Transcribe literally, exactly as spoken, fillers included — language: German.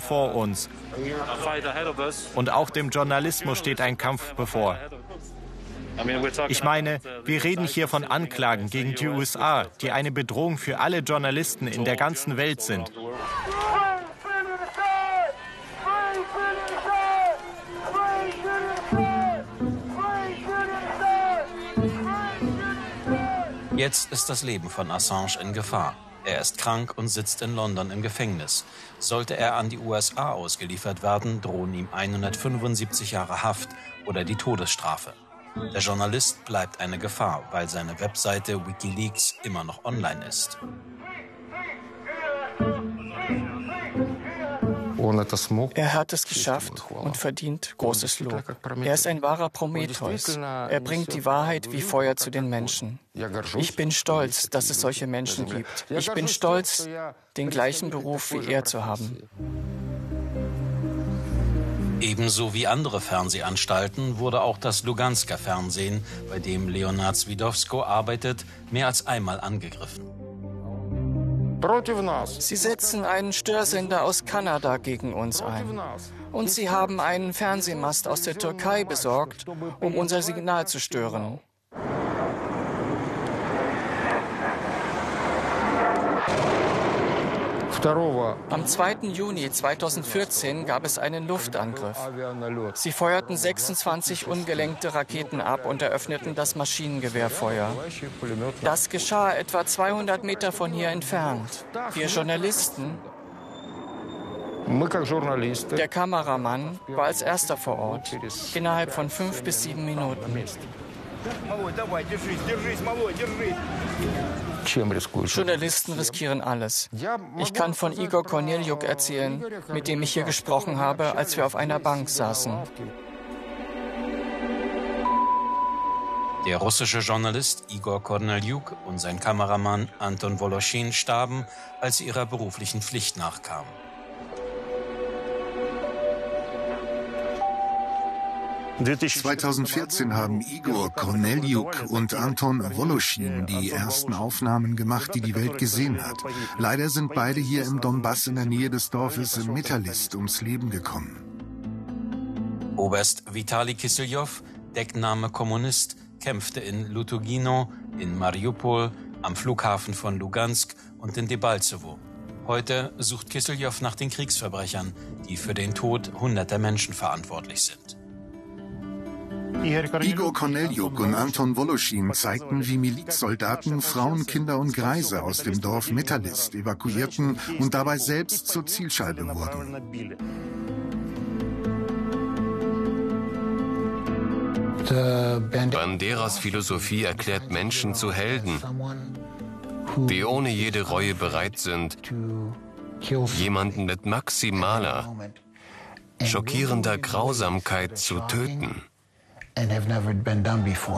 vor uns. Und auch dem Journalismus steht ein Kampf bevor. Ich meine, wir reden hier von Anklagen gegen die U S A, die eine Bedrohung für alle Journalisten in der ganzen Welt sind. Jetzt ist das Leben von Assange in Gefahr. Er ist krank und sitzt in London im Gefängnis. Sollte er an die U S A ausgeliefert werden, drohen ihm hundertfünfundsiebzig Jahre Haft oder die Todesstrafe. Der Journalist bleibt eine Gefahr, weil seine Webseite WikiLeaks immer noch online ist. Er hat es geschafft und verdient großes Lob. Er ist ein wahrer Prometheus. Er bringt die Wahrheit wie Feuer zu den Menschen. Ich bin stolz, dass es solche Menschen gibt. Ich bin stolz, den gleichen Beruf wie er zu haben. Ebenso wie andere Fernsehanstalten wurde auch das Lugansker Fernsehen, bei dem Leonard Swidowsko arbeitet, mehr als einmal angegriffen. Sie setzen einen Störsender aus Kanada gegen uns ein. Und sie haben einen Fernsehmast aus der Türkei besorgt, um unser Signal zu stören. Am zweiten Juni zweitausendvierzehn gab es einen Luftangriff. Sie feuerten sechsundzwanzig ungelenkte Raketen ab und eröffneten das Maschinengewehrfeuer. Das geschah etwa zweihundert Meter von hier entfernt. Wir Journalisten, der Kameramann, war als erster vor Ort, innerhalb von fünf bis sieben Minuten. Journalisten riskieren alles. Ich kann von Igor Korneljuk erzählen, mit dem ich hier gesprochen habe, als wir auf einer Bank saßen. Der russische Journalist Igor Korneljuk und sein Kameramann Anton Woloschin starben, als sie ihrer beruflichen Pflicht nachkamen. zweitausendvierzehn haben Igor Korneljuk und Anton Woloschin die ersten Aufnahmen gemacht, die die Welt gesehen hat. Leider sind beide hier im Donbass in der Nähe des Dorfes Metalist ums Leben gekommen. Oberst Vitali Kisseljow, Deckname Kommunist, kämpfte in Lutogino, in Mariupol, am Flughafen von Lugansk und in Debaltsewo. Heute sucht Kisseljow nach den Kriegsverbrechern, die für den Tod hunderter Menschen verantwortlich sind. Igor Korneljuk und Anton Woloschin zeigten, wie Milizsoldaten Frauen, Kinder und Greise aus dem Dorf Metalist evakuierten und dabei selbst zur Zielscheibe wurden. Banderas Philosophie erklärt Menschen zu Helden, die ohne jede Reue bereit sind, jemanden mit maximaler, schockierender Grausamkeit zu töten. And have never been done before.